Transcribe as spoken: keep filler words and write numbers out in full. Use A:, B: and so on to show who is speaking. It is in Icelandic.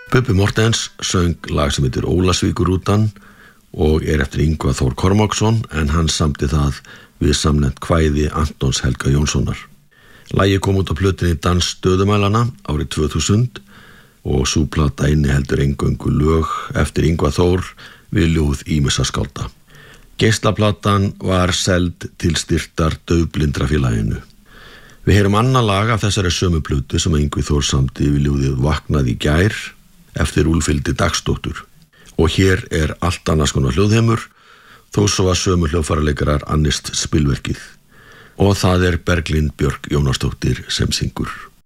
A: Bubbi Morthens söng lag sem heitir Ólafsvíkurrútan og er eftir Ingvar Þór Kormáksson en hann samdi það við samnefnt kvæði Antons Helga Jónssonar. Lagið kom út á plötunni Dans stöðumælana árið tvö þúsund og sú plata inniheldur eingöngu lög eftir Ingvar Þór við ljóð ýmissa skálda. Geislaplatan var seld til styrktar Daufblindrafélaginu. Við heyrum annað lag af þessari sömu plötu sem Ingvi Þór samdi við ljóðið Vaknað í gær eftir Úlfhildi Dagsdóttur. Og hér er allt annars konar hljóðheimur, þó svo að sömu hljóðfæraleikarar annist spilverkið. Og það er Berglind Björk Jónasdóttir sem syngur.